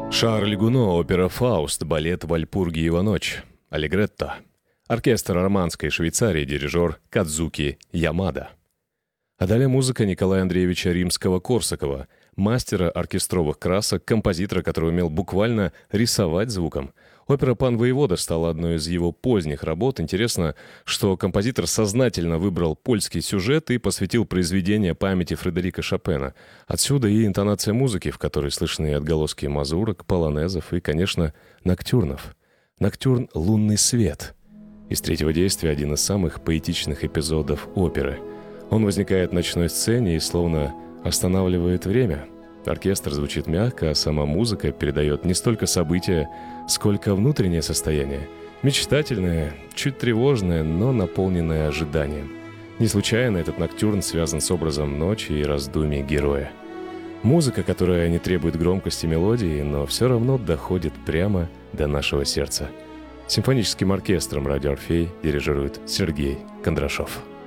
Шарль Гуно, опера «Фауст», балет «Вальпургиева ночь», аллегретто. Оркестр романской Швейцарии, дирижер Кадзуки Ямада. А далее музыка Николая Андреевича Римского-Корсакова, мастера оркестровых красок, композитора, который умел буквально рисовать звуком. Опера «Пан воевода» стала одной из его поздних работ. Интересно, что композитор сознательно выбрал польский сюжет и посвятил произведение памяти Фредерика Шопена. Отсюда и интонация музыки, в которой слышны отголоски мазурок, полонезов и, конечно, ноктюрнов. Ноктюрн «Лунный свет». Из третьего действия один из самых поэтичных эпизодов оперы. Он возникает в ночной сцене и словно останавливает время. Оркестр звучит мягко, а сама музыка передает не столько события, сколько внутреннее состояние. Мечтательное, чуть тревожное, но наполненное ожиданием. Не случайно этот ноктюрн связан с образом ночи и раздумий героя. Музыка, которая не требует громкости мелодии, но все равно доходит прямо до нашего сердца. Симфоническим оркестром «Радио Орфей» дирижирует Сергей Кондрашов.